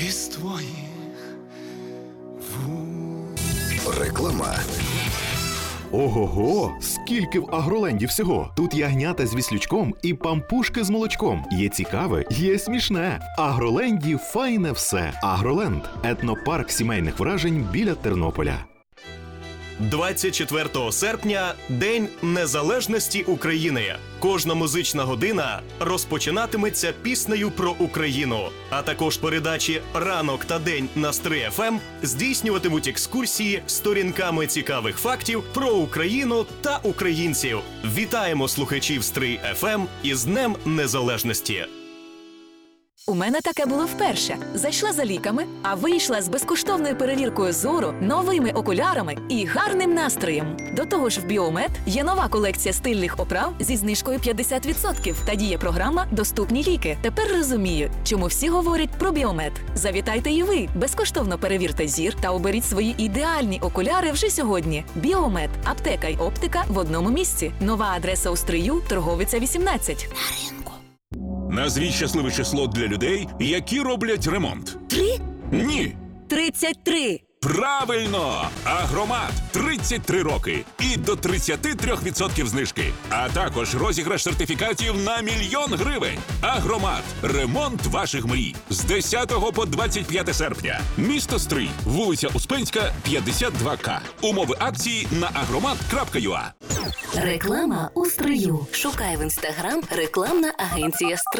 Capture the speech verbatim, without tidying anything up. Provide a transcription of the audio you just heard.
із твоїх вуст. Реклама. Ого-го! Скільки в Агроленді всього! Тут ягнята з віслючком і пампушки з молочком. Є цікаве, є смішне. В Агроленді файне все. Агроленд – етнопарк сімейних вражень біля Тернополя. двадцять четвертого серпня – День Незалежності України. Кожна музична година розпочинатиметься піснею про Україну. А також передачі «Ранок» та «День» на Стрий еф ем здійснюватимуть екскурсії сторінками цікавих фактів про Україну та українців. Вітаємо слухачів Стрий еф ем із Днем Незалежності! У мене таке було вперше. Зайшла за ліками, а вийшла з безкоштовною перевіркою зору, новими окулярами і гарним настроєм. До того ж в Біомед є нова колекція стильних оправ зі знижкою п'ятдесят відсотків та діє програма «Доступні ліки». Тепер розумію, чому всі говорять про Біомед. Завітайте і ви, безкоштовно перевірте зір та оберіть свої ідеальні окуляри вже сьогодні. Біомед – аптека й оптика в одному місці. Нова адреса у Стрию, Торговиця вісімнадцять. Назвіть щасливе число для людей, які роблять ремонт. Три? Ні. Тридцять три. Правильно! Агромат – тридцять три роки і до тридцять три відсотків знижки. А також розіграш сертифікатів на мільйон гривень. Агромат – ремонт ваших мрій. З десятого по двадцять п'яте серпня. Місто Стрий, вулиця Успенська, п'ятдесят два ка. Умови акції на агромат крапка ю а. Реклама у Стрию. Шукай в інстаграм рекламна агенція Стрий.